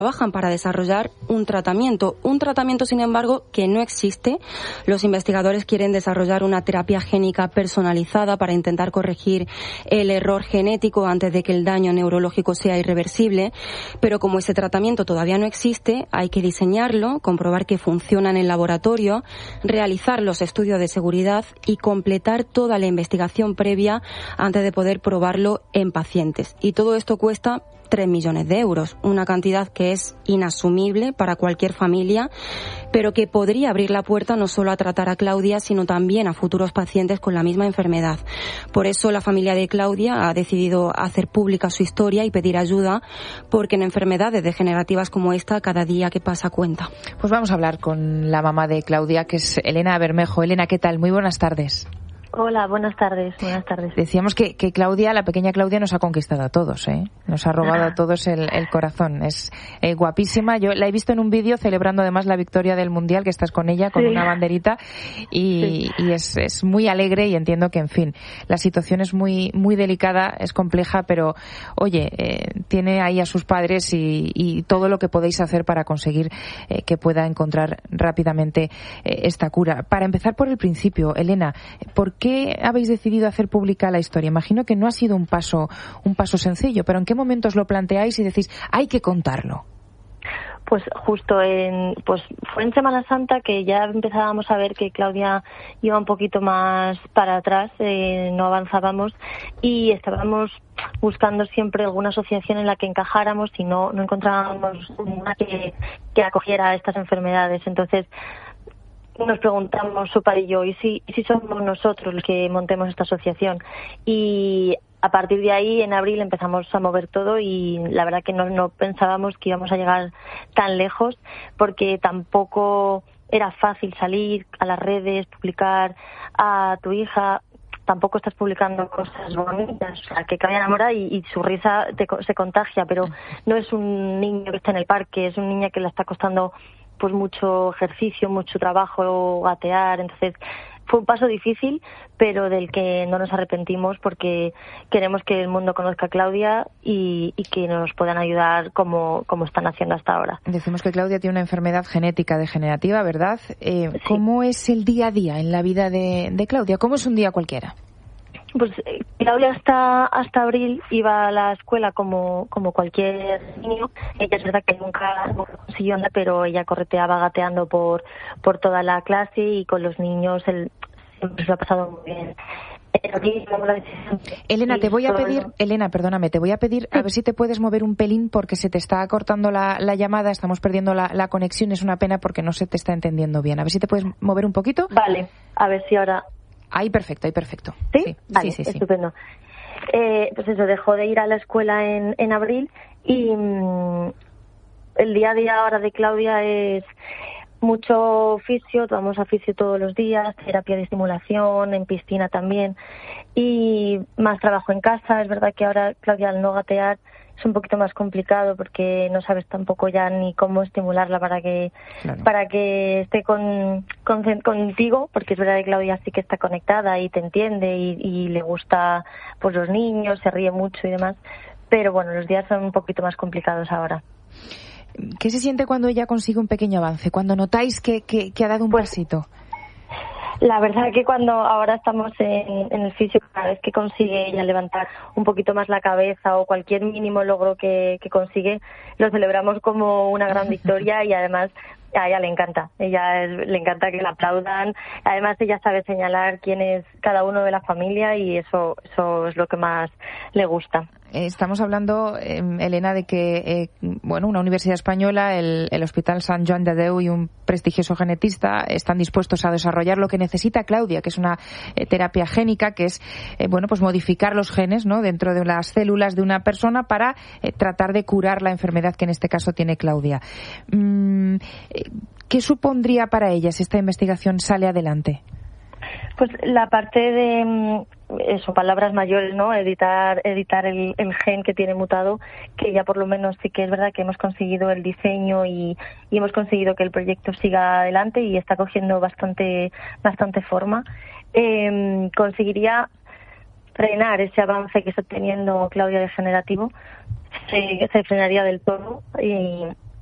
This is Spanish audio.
trabajan para desarrollar un tratamiento, sin embargo, que no existe. Los investigadores quieren desarrollar una terapia génica personalizada para intentar corregir el error genético antes de que el daño neurológico sea irreversible, pero como ese tratamiento todavía no existe, hay que diseñarlo, comprobar que funciona en el laboratorio, realizar los estudios de seguridad y completar toda la investigación previa antes de poder probarlo en pacientes. Y todo esto cuesta 3 millones de euros, una cantidad que es inasumible para cualquier familia, pero que podría abrir la puerta no solo a tratar a Claudia, sino también a futuros pacientes con la misma enfermedad. Por eso la familia de Claudia ha decidido hacer pública su historia y pedir ayuda, porque en enfermedades degenerativas como esta, cada día que pasa cuenta. Pues vamos a hablar con la mamá de Claudia, que es Elena Bermejo. Elena, ¿qué tal? Muy buenas tardes. Hola, buenas tardes. Buenas tardes. Decíamos que Claudia, la pequeña Claudia, nos ha conquistado a todos, ¿eh? Nos ha robado a todos el corazón. Es guapísima. Yo la he visto en un vídeo celebrando además la victoria del Mundial, que estás con ella, con una banderita, y es muy alegre, y entiendo que, en fin, la situación es muy delicada, es compleja, pero, oye, tiene ahí a sus padres y todo lo que podéis hacer para conseguir que pueda encontrar rápidamente esta cura. Para empezar por el principio, Elena, ¿por qué habéis decidido hacer pública la historia? Imagino que no ha sido un paso sencillo, pero ¿en qué momento os lo planteáis y decís, hay que contarlo? Pues justo fue en Semana Santa que ya empezábamos a ver que Claudia iba un poquito más para atrás, no avanzábamos, y estábamos buscando siempre alguna asociación en la que encajáramos y no encontrábamos una que acogiera estas enfermedades. Entonces nos preguntamos, su padre y yo, ¿y si somos nosotros los que montemos esta asociación? Y a partir de ahí, en abril, empezamos a mover todo, y la verdad que no pensábamos que íbamos a llegar tan lejos, porque tampoco era fácil salir a las redes, publicar a tu hija. Tampoco estás publicando cosas bonitas, o sea, que Claudia enamora y su risa se contagia, pero no es un niño que está en el parque, es un niño que le está costando pues mucho ejercicio, mucho trabajo, gatear. Entonces fue un paso difícil, pero del que no nos arrepentimos, porque queremos que el mundo conozca a Claudia y que nos puedan ayudar como están haciendo hasta ahora. Decimos que Claudia tiene una enfermedad genética degenerativa, ¿verdad? Sí. ¿Cómo es el día a día en la vida de Claudia? ¿Cómo es un día cualquiera? Pues Claudia hasta abril iba a la escuela como cualquier niño. Ella es verdad que nunca consiguió andar, pero ella correteaba gateando por toda la clase, y con los niños siempre se lo ha pasado muy bien. Elena, perdóname, te voy a pedir a ver si te puedes mover un pelín, porque se te está cortando la llamada, estamos perdiendo la conexión, es una pena porque no se te está entendiendo bien. A ver si te puedes mover un poquito. Vale, a ver si ahora... Ahí perfecto. ¿Sí? Vale, sí. Estupendo. Pues eso, dejó de ir a la escuela en abril, y el día a día ahora de Claudia es mucho fisio, vamos a fisio todos los días, terapia de estimulación, en piscina también, y más trabajo en casa. Es verdad que ahora Claudia, al no gatear, es un poquito más complicado, porque no sabes tampoco ya ni cómo estimularla para que esté contigo, porque es verdad que Claudia sí que está conectada y te entiende y le gusta pues los niños, se ríe mucho y demás, pero bueno, los días son un poquito más complicados ahora. ¿Qué se siente cuando ella consigue un pequeño avance? Cuando notáis que ha dado un pasito. La verdad que cuando ahora estamos en el fisio, cada vez que consigue ella levantar un poquito más la cabeza o cualquier mínimo logro que consigue, lo celebramos como una gran victoria, y además a ella le encanta. Le encanta que la aplaudan. Además, ella sabe señalar quién es cada uno de la familia, y eso es lo que más le gusta. Estamos hablando, Elena, de que una universidad española, el Hospital Sant Joan de Déu y un prestigioso genetista están dispuestos a desarrollar lo que necesita Claudia, que es una terapia génica, que es pues modificar los genes, ¿no?, dentro de las células de una persona para tratar de curar la enfermedad que en este caso tiene Claudia. ¿Qué supondría para ella si esta investigación sale adelante? Pues la parte de palabras mayores, ¿no? Editar el gen que tiene mutado, que ya por lo menos sí que es verdad que hemos conseguido el diseño y hemos conseguido que el proyecto siga adelante y está cogiendo bastante forma. Conseguiría frenar ese avance que está teniendo Claudia degenerativo, se frenaría del todo y